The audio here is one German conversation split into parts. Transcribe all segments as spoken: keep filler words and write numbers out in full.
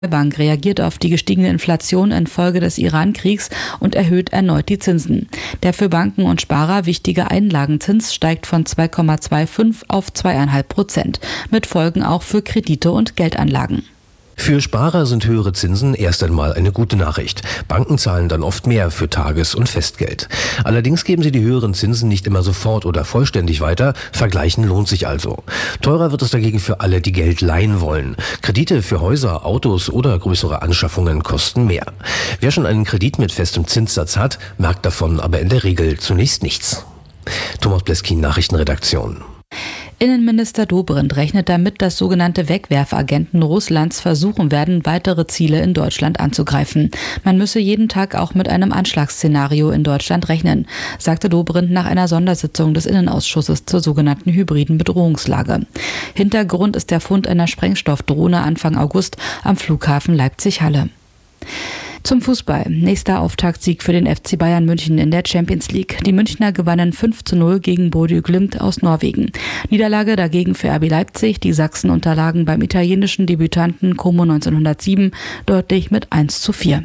Die Bank reagiert auf die gestiegene Inflation infolge des Iran-Kriegs und erhöht erneut die Zinsen. Der für Banken und Sparer wichtige Einlagenzins steigt von zwei Komma fünfundzwanzig auf zwei Komma fünf Prozent, mit Folgen auch für Kredite und Geldanlagen. Für Sparer sind höhere Zinsen erst einmal eine gute Nachricht. Banken zahlen dann oft mehr für Tages- und Festgeld. Allerdings geben sie die höheren Zinsen nicht immer sofort oder vollständig weiter. Vergleichen lohnt sich also. Teurer wird es dagegen für alle, die Geld leihen wollen. Kredite für Häuser, Autos oder größere Anschaffungen kosten mehr. Wer schon einen Kredit mit festem Zinssatz hat, merkt davon aber in der Regel zunächst nichts. Thomas Bleskin, Nachrichtenredaktion. Innenminister Dobrindt rechnet damit, dass sogenannte Wegwerfagenten Russlands versuchen werden, weitere Ziele in Deutschland anzugreifen. Man müsse jeden Tag auch mit einem Anschlagsszenario in Deutschland rechnen, sagte Dobrindt nach einer Sondersitzung des Innenausschusses zur sogenannten hybriden Bedrohungslage. Hintergrund ist der Fund einer Sprengstoffdrohne Anfang August am Flughafen Leipzig-Halle. Zum Fußball. Nächster Auftaktsieg für den F C Bayern München in der Champions League. Die Münchner gewannen fünf zu null gegen Bodø Glimt aus Norwegen. Niederlage dagegen für R B Leipzig. Die Sachsen unterlagen beim italienischen Debütanten Como neunzehnhundertsieben deutlich mit eins zu vier.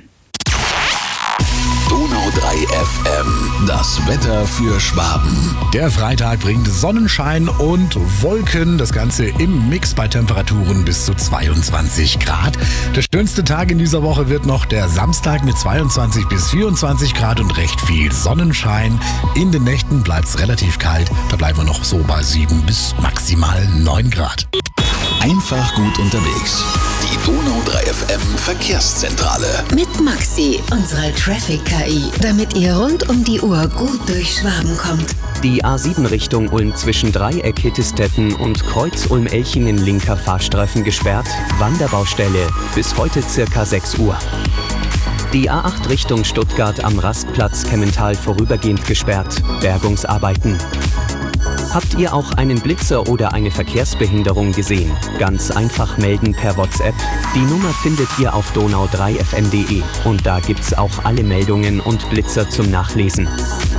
Donau drei F M, das Wetter für Schwaben. Der Freitag bringt Sonnenschein und Wolken, das Ganze im Mix bei Temperaturen bis zu zweiundzwanzig Grad. Der schönste Tag in dieser Woche wird noch der Samstag mit zweiundzwanzig bis vierundzwanzig Grad und recht viel Sonnenschein. In den Nächten bleibt es relativ kalt, da bleiben wir noch so bei sieben bis maximal neun Grad. Einfach gut unterwegs. Die Donau drei F M Verkehrszentrale. Mit Maxi, unserer Traffic-K I, damit ihr rund um die Uhr gut durch Schwaben kommt. Die A sieben Richtung Ulm zwischen Dreieck Hittestetten und Kreuz Ulm-Elchingen linker Fahrstreifen gesperrt. Wanderbaustelle bis heute circa sechs Uhr. Die A acht Richtung Stuttgart am Rastplatz Kemmental vorübergehend gesperrt. Bergungsarbeiten. Habt ihr auch einen Blitzer oder eine Verkehrsbehinderung gesehen? Ganz einfach melden per WhatsApp. Die Nummer findet ihr auf donau drei f m punkt de und da gibt's auch alle Meldungen und Blitzer zum Nachlesen.